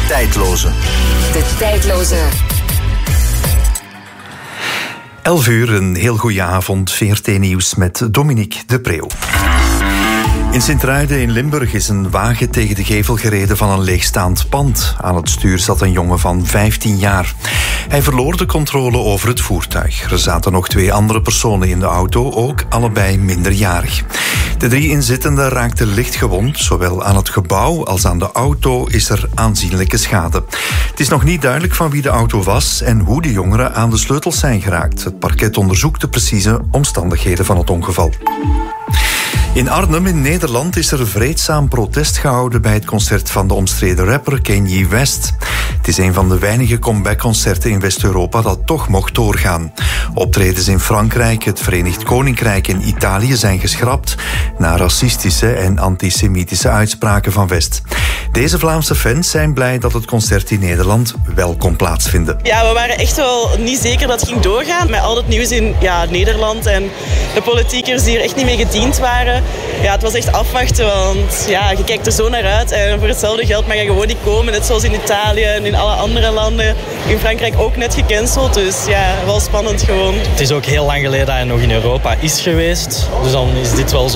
tijdloze. De tijdloze. 11 uur, een heel goede avond. VRT Nieuws met Dominique de Preeuw. In Sint-Truiden in Limburg is een wagen tegen de gevel gereden van een leegstaand pand. Aan het stuur zat een jongen van 15 jaar. Hij verloor de controle over het voertuig. Er zaten nog 2 andere personen in de auto, ook allebei minderjarig. De 3 inzittenden raakten licht gewond. Zowel aan het gebouw als aan de auto is er aanzienlijke schade. Het is nog niet duidelijk van wie de auto was en hoe de jongeren aan de sleutels zijn geraakt. Het parket onderzoekt de precieze omstandigheden van het ongeval. In Arnhem in Nederland is er vreedzaam protest gehouden bij het concert van de omstreden rapper Kanye West. Het is een van de weinige comebackconcerten in West-Europa dat toch mocht doorgaan. Optredens in Frankrijk, het Verenigd Koninkrijk en Italië zijn geschrapt na racistische en antisemitische uitspraken van West. Deze Vlaamse fans zijn blij dat het concert in Nederland wel kon plaatsvinden. Ja, we waren echt wel niet zeker dat het ging doorgaan. Met al het nieuws in Nederland en de politiekers die er echt niet mee gediend waren. Ja, het was echt afwachten, want je kijkt er zo naar uit. En voor hetzelfde geld mag je gewoon niet komen. Net zoals in Italië en in alle andere landen. In Frankrijk ook net gecanceld. Dus ja, wel spannend gewoon. Het is ook heel lang geleden dat hij nog in Europa is geweest. Dus dan is dit wel zo